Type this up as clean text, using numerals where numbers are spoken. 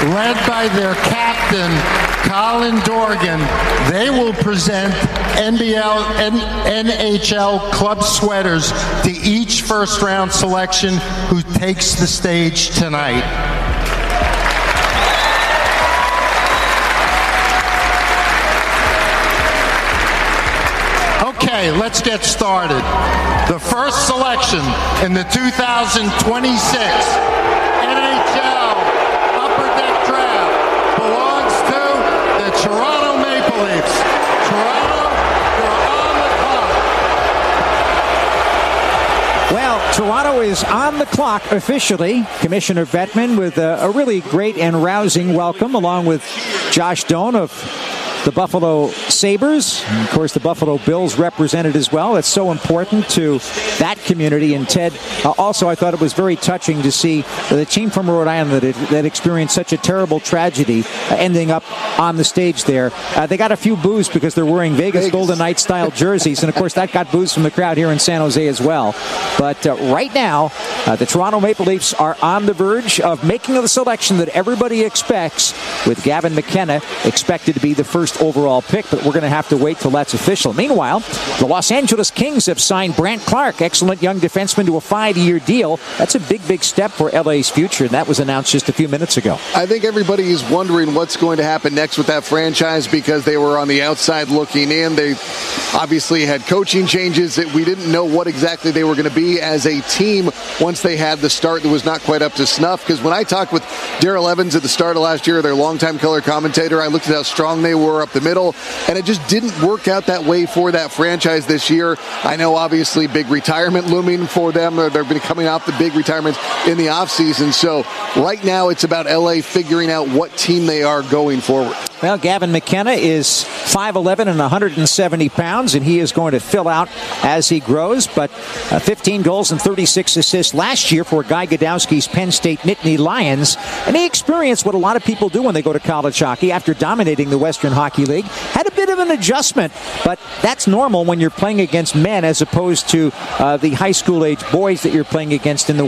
led by their captain, Colin Dorgan. They will present NHL club sweaters to each first-round selection who takes the stage tonight. Okay, let's get started. The first selection in the 2026 NHL Upper Deck Draft belongs to the Toronto Maple Leafs. Toronto, you're on the clock. Well, Toronto is on the clock officially. Commissioner Bettman with a really great and rousing welcome, along with Josh Doan of the Buffalo Sabres, and of course the Buffalo Bills represented as well. It's so important to that community. And Ted, also I thought it was very touching to see the team from Rhode Island that experienced such a terrible tragedy ending up on the stage there. They got a few boos because they're wearing Vegas Golden Knights style jerseys, and of course that got boos from the crowd here in San Jose as well. But right now, the Toronto Maple Leafs are on the verge of making the selection that everybody expects, with Gavin McKenna expected to be the first overall pick, but we're going to have to wait till that's official. Meanwhile, the Los Angeles Kings have signed Brandt Clarke, excellent young defenseman, to a 5-year deal. That's a big step for LA's future, and that was announced just a few minutes ago. I think everybody is wondering what's going to happen next with that franchise because they were on the outside looking in. They obviously had coaching changes that we didn't know what exactly they were going to be as a team once they had the start that was not quite up to snuff. Because when I talked with Darrell Evans at the start of last year, their longtime color commentator, I looked at how strong they were up the middle, and it just didn't work out that way for that franchise this year. I know obviously big retirement looming for them. They've been coming off the big retirements in the offseason. So right now it's about LA figuring out what team they are going forward. Well, Gavin McKenna is 5'11" and 170 pounds, and he is going to fill out as he grows. But 15 goals and 36 assists last year for Guy Godowski's Penn State Nittany Lions. And he experienced what a lot of people do when they go to college hockey after dominating the Western Hockey League. Had a bit of an adjustment, but that's normal when you're playing against men as opposed to the high school age boys that you're playing against in the